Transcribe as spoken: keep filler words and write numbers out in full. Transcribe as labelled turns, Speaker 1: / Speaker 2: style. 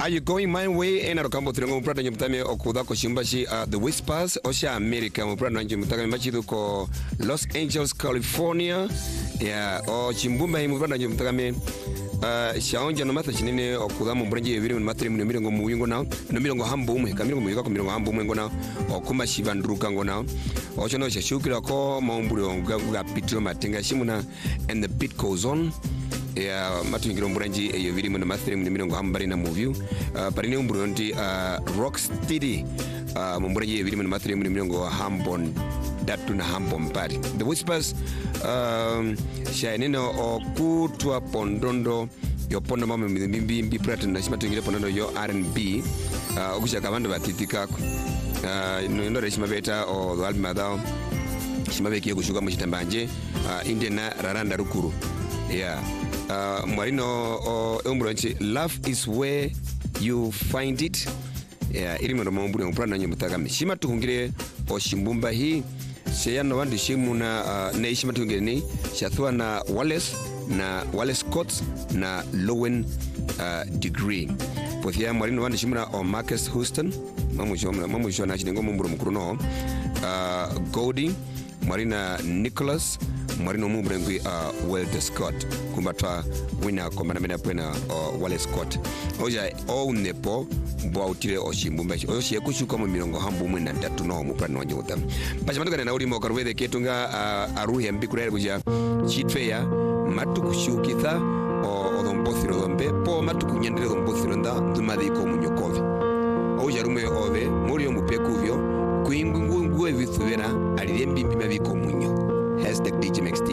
Speaker 1: Are you going my way? Ena rokambo tulengo mprata nyumtame okuda ko shimbashi uh, The Whispers osha America mprata nyumtame machidu ko Los Angeles, California. Ya o chimbumba himu mprata nyumtame uh, shaonja no matha chinene okuda mbranji yebiri mu matri mu mirongo mu wingo na no mirongo hambo umwe kamirongo mu yiko mirongo hambo umwe ngona okuma shivandruka ngona ocho no shashukira ko maumburo ga pitro matenga shimuna and the beat goes on. Ya matungiro mbranji eyo biri mu matri mu mirongo hambari na movie uh, parine umburo ndi uh, Rocksteady uh, mbranji yebiri mu matri mu mirongo hambon datu na hambon party. The Whispers um shaineno okutwa pondondo yo pondo mama mbimbi mbi prata na shima tungire pondondo yo R and B uh, okushaka abantu batitikako uh, no ndo reshima beta o the album adao shima beki yokushuka mu chitambanje uh, inde na raranda rukuru. Yeah. Uh, Marino o umbranchi love is where you find it. Yeah, iri mero mamburi umprana nyo mutagame. Shima tukungire o shimbumba hii sheyano wandu shimuna uh, na ishima tukungire ni shathua na Wallace na Wallace Scott na Lowen uh, Degree. Pothia Marino wandu shimuna o Marcus Houston mamu shomna mamu shona chinengo mumburu mkuru no uh, Goldie Marina Nicholas Marino Mumbrengui uh, Walter Scott kumbatwa wina komana mena pena uh, Wallace Scott oja o nepo bwautire oshimbumba oyo shekushuka mu mirongo hambu mwe na tatu no mu plano wanyo utam pachamatugana na ulimo karwede ketunga uh, aruhe mbikurere kuja chitfeya matukushukitha o odombothiro dombe po matukunyendere dombothiro nda ndumadiko munyokovi oja rume ove muri omupekuvyo kuingungu ngwe vithuvera alirembi mbima biko munyo hashtag D J Max